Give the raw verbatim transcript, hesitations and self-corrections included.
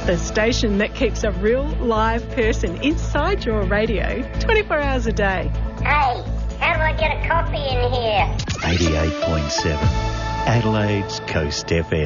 The station that keeps a real live person inside your radio twenty-four hours a day. Hey, how do I get a coffee in here? eighty-eight point seven, Adelaide's Coast F M.